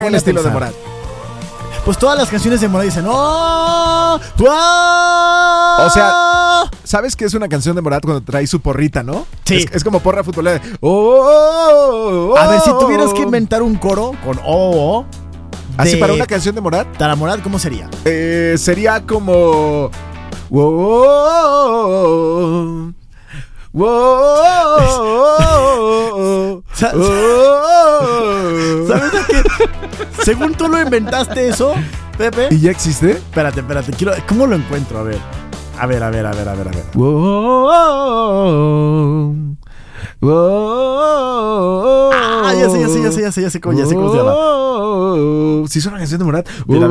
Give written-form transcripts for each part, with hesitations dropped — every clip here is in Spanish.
el estilo de Morat. Pues todas las canciones de Morat dicen ¡oh! O sea, ¿sabes qué es una canción de Morat cuando trae su porrita, no? Sí. Es como porra futbolera. ¡Oh! A ver, si tuvieras que inventar un coro con ¡oh! Así para una canción de Morat. Para Morat, ¿cómo sería? Sería como... ¡wow! ¡wow! ¿Sabes qué? Según tú lo inventaste eso, Pepe. ¿Y ya existe? Espérate. ¿Cómo lo encuentro? A ver. ¡wow! ¡wow! Ya sé cómo se llama. Si es una canción de Morat. Mira.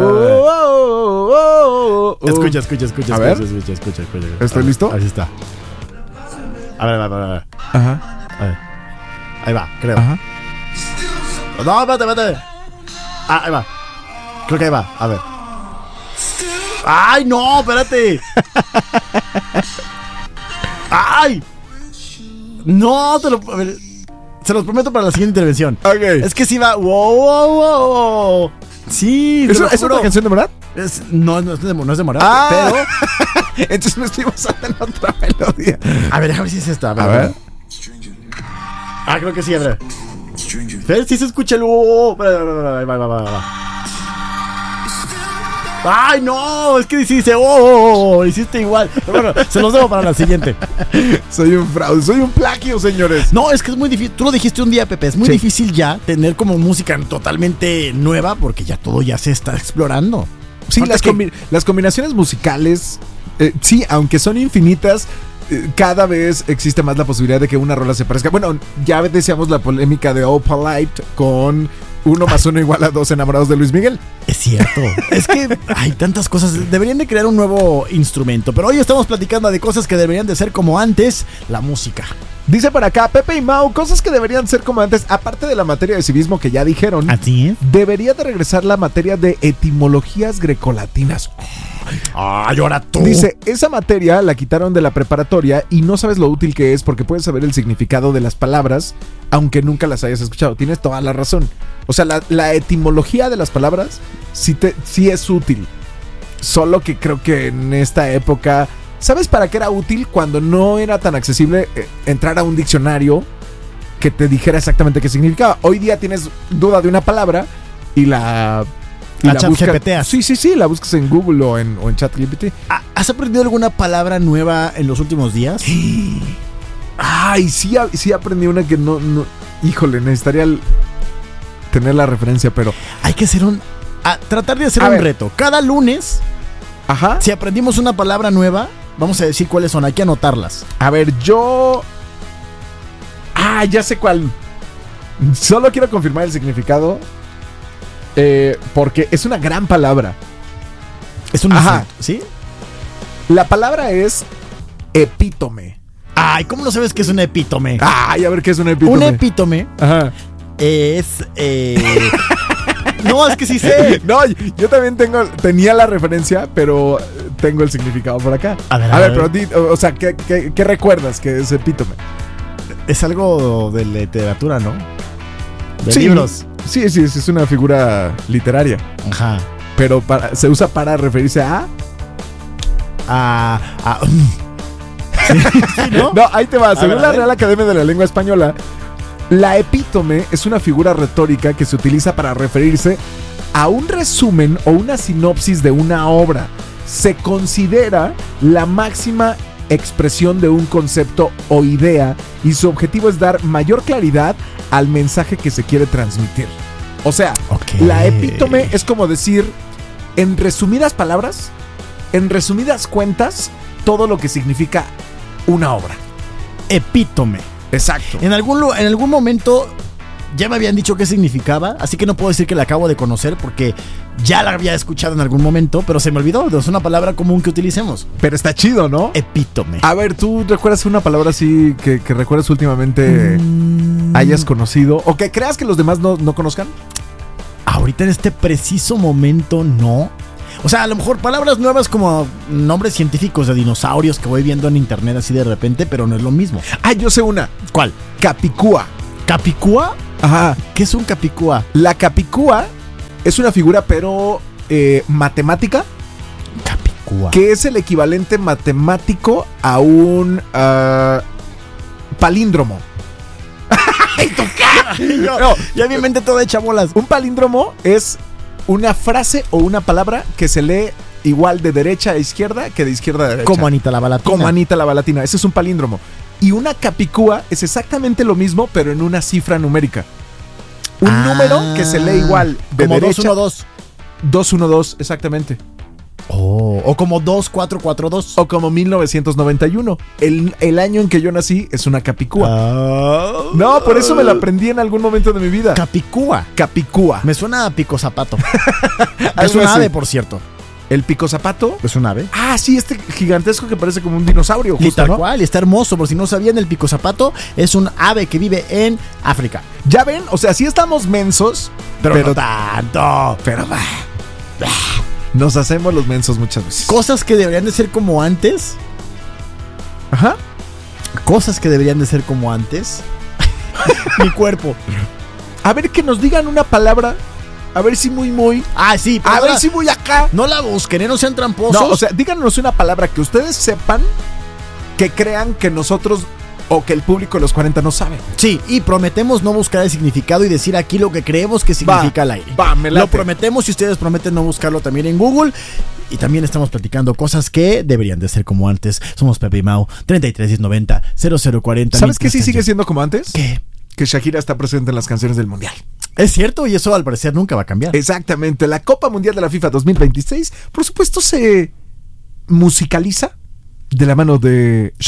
Escucha. A ver. Escucha. ¿Estoy listo? Así está. A ver. Ajá. A ver. Ahí va, creo. Ajá. No, espérate. Ahí va. Creo que ahí va. A ver. ¡Ay, no! Espérate. ¡Ay! No, a ver, se los prometo para la siguiente intervención. Ok. Es que sí va. ¡Wow! Sí, ¿Es una canción de Morat? No es de Morat, pero... pero... Entonces me estoy basando en otra melodía. A ver si es esta. A ver. Creo que sí, a ver. ¿Ves? Sí se escucha el... Ahí va. ¡Ay, no! Es que dice, hiciste igual. Pero bueno, se los debo para la siguiente. Soy un fraude, soy un plagio, señores. No, es que es muy difícil. Tú lo dijiste un día, Pepe. Es muy difícil ya tener como música totalmente nueva porque ya todo ya se está explorando. Sí, las combinaciones musicales, sí, aunque son infinitas, cada vez existe más la posibilidad de que una rola se parezca. Bueno, ya decíamos la polémica de Oh Polite con 1 + 1 = 2 enamorados de Luis Miguel. Es cierto. Es que hay tantas cosas. Deberían de crear un nuevo instrumento. Pero hoy estamos platicando de cosas que deberían de ser como antes, la música. Dice por acá, Pepe y Mau, cosas que deberían ser como antes, aparte de la materia de civismo que ya dijeron. Así es. Debería de regresar la materia de etimologías grecolatinas. ¡Ay, ahora tú! Dice, esa materia la quitaron de la preparatoria y no sabes lo útil que es porque puedes saber el significado de las palabras aunque nunca las hayas escuchado. Tienes toda la razón. O sea, la etimología de las palabras sí es útil. Solo que creo que en esta época... ¿Sabes para qué era útil? Cuando no era tan accesible entrar a un diccionario que te dijera exactamente qué significaba. Hoy día tienes duda de una palabra y la ChatGPT. Sí, la buscas en Google o en ChatGPT. ¿Has aprendido alguna palabra nueva en los últimos días? Ay, sí aprendí una que no. Híjole, necesitaría tener la referencia, pero... Hay que hacer tratar de hacer un reto. Cada lunes, si aprendimos una palabra nueva, vamos a decir cuáles son, hay que anotarlas. A ver, yo... ya sé cuál. Solo quiero confirmar el significado. Porque es una gran palabra. Es un insulto, ¿sí? La palabra es epítome. Ay, ¿cómo no sabes qué es un epítome? Ay, a ver qué es un epítome. Un epítome es... No, es que sí sé. No, yo también tenía la referencia, pero tengo el significado por acá. A ver, pero o sea, ¿qué recuerdas que es epítome? Es algo de literatura, ¿no? De libros. Sí, es una figura literaria. Ajá. Pero se usa para referirse a... ¿Sí, no? No, ahí te va. Según la Real Academia de la Lengua Española, la epítome es una figura retórica que se utiliza para referirse a un resumen o una sinopsis de una obra. Se considera la máxima expresión de un concepto o idea y su objetivo es dar mayor claridad al mensaje que se quiere transmitir. O sea, la epítome es como decir, en resumidas palabras, en resumidas cuentas, todo lo que significa una obra. Epítome. Exacto. En algún momento ya me habían dicho qué significaba, así que no puedo decir que la acabo de conocer porque ya la había escuchado en algún momento, pero se me olvidó. Es una palabra común que utilicemos. Pero está chido, ¿no? Epítome. A ver, ¿tú recuerdas una palabra así que recuerdas últimamente hayas conocido o que creas que los demás no conozcan? Ahorita en este preciso momento no. O sea, a lo mejor palabras nuevas como nombres científicos de dinosaurios que voy viendo en internet así de repente, pero no es lo mismo. Yo sé una. ¿Cuál? Capicúa. ¿Capicúa? Ajá. ¿Qué es un capicúa? La capicúa Es una figura, pero matemática, Capicúa. que es el equivalente matemático a un palíndromo. No, Ya mi mente toda hecha bolas. un palíndromo es una frase o una palabra que se lee igual de derecha a izquierda que de izquierda a derecha. Como Anita la Balatina. Como Anita la Balatina. Ese es un palíndromo. Y una capicúa es exactamente lo mismo, pero en una cifra numérica. Un número que se lee igual de como derecha. 212. 212, exactamente. O como 2442. O como 1991. El año en que yo nací es una capicúa. No, por eso me la aprendí en algún momento de mi vida. Capicúa. Capicúa. Me suena a pico zapato. Es Algo un así. ave, por cierto. El pico zapato. Es un ave. Ah, sí, este gigantesco que parece como un dinosaurio, Y justo, tal ¿no? cual, y está hermoso. Por si no sabían, el pico zapato es un ave que vive en África. Ya ven, o sea, sí estamos mensos, Pero pero no tanto. pero nos hacemos los mensos muchas veces. Cosas que deberían de ser como antes. Ajá. Cosas que deberían de ser como antes. Mi cuerpo. A ver que nos digan una palabra. A ver si muy. Ah, sí, pero A no ver la- si muy acá. no la busquen, no sean tramposos. No, o sea, díganos una palabra que ustedes sepan que crean que nosotros o que el público de los 40 no sabe. sí, y prometemos no buscar el significado y decir aquí lo que creemos que significa al aire. Va, me late. Lo prometemos y ustedes prometen no buscarlo también en Google. Y también estamos platicando cosas que deberían de ser como antes. Somos Pepe y Mau, 331090 0040. ¿Sabes qué sí Mientras sigue tanto- siendo como antes? ¿Qué? Que Shakira está presente en las canciones del Mundial. Es cierto, y eso al parecer nunca va a cambiar. Exactamente. La Copa Mundial de la FIFA 2026, por supuesto, se musicaliza de la mano de Shakira.